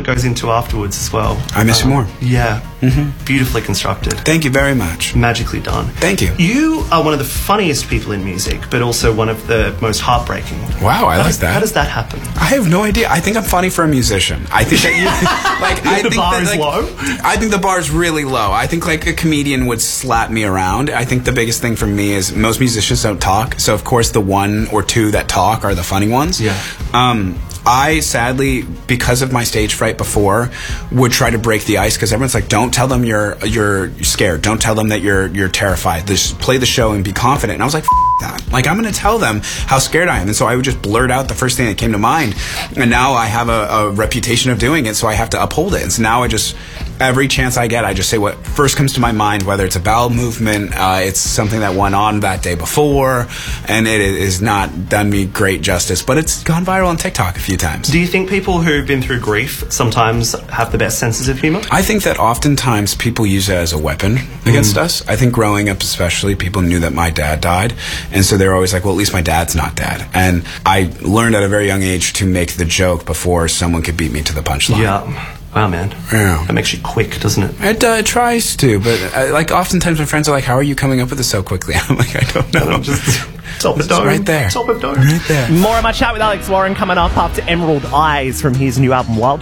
it goes into afterwards as well. I Miss You More. Yeah. Beautifully constructed. Thank you very much. Magically done. Thank you. You are one of the funniest people in music, but also one of the most heartbreaking. Wow, I like that. How does that happen? I have no idea. I think I'm funny for a musician. I think that you The bar is low? I think the bar is really low. I think like a comedian would slap me around. I think the biggest thing for me is most musicians don't talk. So of course the one or two that talk are the funny ones. Yeah. I sadly, because of my stage fright before, would try to break the ice because everyone's like, "Don't tell them you're scared. Don't tell them that you're terrified. Just play the show and be confident." And I was like, "F that! Like I'm going to tell them how scared I am." And so I would just blurt out the first thing that came to mind. And now I have a reputation of doing it, so I have to uphold it. And so now every chance I get, I just say what first comes to my mind, whether it's a bowel movement, it's something that went on that day before, and it has not done me great justice, but it's gone viral on TikTok a few times. Do you think people who've been through grief sometimes have the best senses of humour? I think that oftentimes people use it as a weapon against us. I think growing up especially, people knew that my dad died, and so they're always like, well, at least my dad's not dead. And I learned at a very young age to make the joke before someone could beat me to the punchline. Yeah. Wow, man. Yeah. That makes you quick, doesn't it? It tries to, but like oftentimes my friends are like, how are you coming up with this so quickly? I'm like, I don't know. Top of dome. Right there. Top of dome. Right there. More of my chat with Alex Warren coming up after Emerald Eyes from his new album Wild